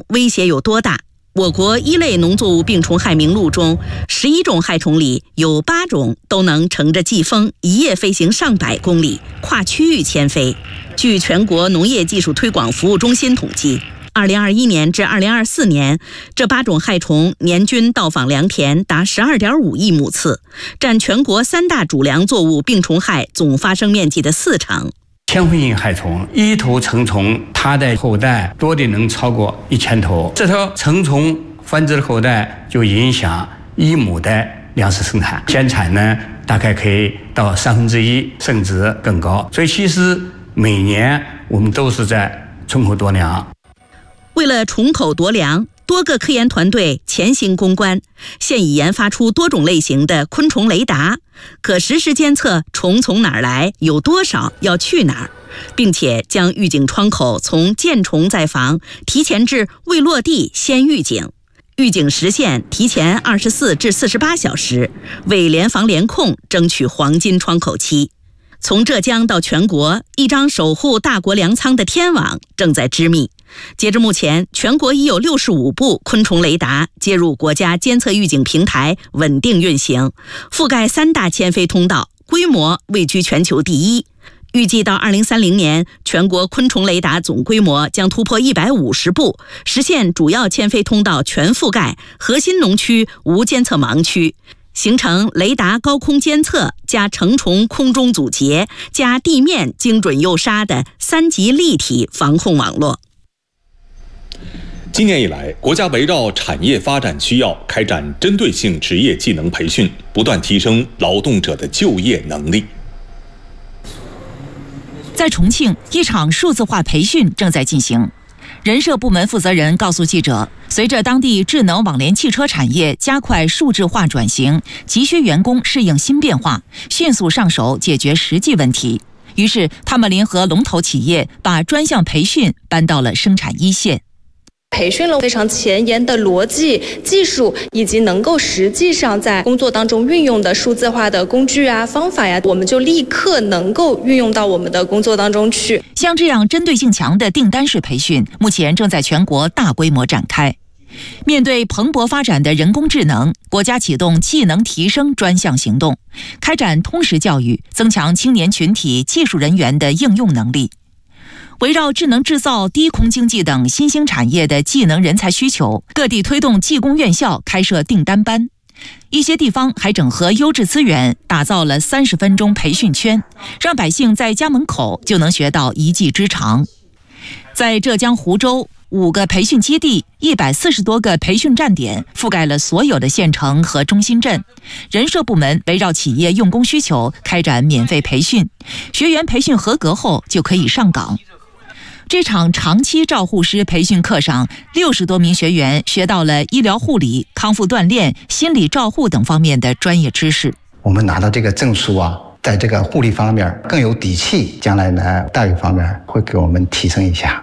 威胁有多大？我国一类农作物病虫害名录中，11种害虫里有8种都能乘着季风一夜飞行上百公里，跨区域迁飞。据全国农业技术推广服务中心统计，2021年至2024年，这8种害虫年均到访良田达12.5亿亩次，占全国3大主粮作物病虫害总发生面积的40%。 迁飞性害虫一头成虫，它的后代多的能超过1000头。这条成虫繁殖的后代就影响1亩的粮食生产，减产呢大概可以到1/3，甚至更高。所以其实每年我们都是在虫口夺粮。 为了虫口夺粮，多个科研团队潜心攻关，现已研发出多种类型的昆虫雷达，可实时监测虫从哪儿来，有多少，要去哪儿，并且将预警窗口从见虫再防提前至未落地先预警，预警时限提前24至48小时，为联防联控争取黄金窗口期。从浙江到全国，一张守护大国粮仓的天网正在织密。截至目前，全国已有65部昆虫雷达接入国家监测预警平台，稳定运行，覆盖3大迁飞通道，规模位居全球第一。预计到2030年，全国昆虫雷达总规模将突破150部，实现主要迁飞通道全覆盖，核心农区无监测盲区，形成雷达高空监测加成虫空中阻截加地面精准诱杀的3级立体防控网络。 今年以来，国家围绕产业发展需要开展针对性职业技能培训，不断提升劳动者的就业能力。 在重庆，一场数字化培训正在进行。人社部门负责人告诉记者，随着当地智能网联汽车产业加快数字化转型，急需员工适应新变化，迅速上手解决实际问题。于是，他们联合龙头企业，把专项培训搬到了生产一线。 培训了非常前沿的逻辑、技术，以及能够实际上在工作当中运用的数字化的工具啊、方法呀，我们就立刻能够运用到我们的工作当中去。 像这样针对性强的订单式培训，目前正在全国大规模展开。面对蓬勃发展的人工智能，国家启动技能提升专项行动，开展通识教育，增强青年群体技术人员的应用能力。围绕智能制造、低空经济等新兴产业的技能人才需求，各地推动技工院校开设订单班。一些地方还整合优质资源，打造了30分钟培训圈，让百姓在家门口就能学到一技之长。在浙江湖州，5个培训基地、140多个培训站点，覆盖了所有的县城和中心镇。人社部门围绕企业用工需求开展免费培训，学员培训合格后就可以上岗。这场长期照护师培训课上，60多名学员学到了医疗护理、康复锻炼、心理照护等方面的专业知识。 我们拿到这个证书啊，在这个护理方面更有底气，将来呢待遇方面会给我们提升一下。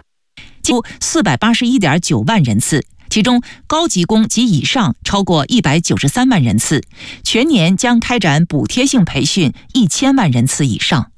481.9万人次，其中高级工及以上超过193万人次，全年将开展补贴性培训1000万人次以上。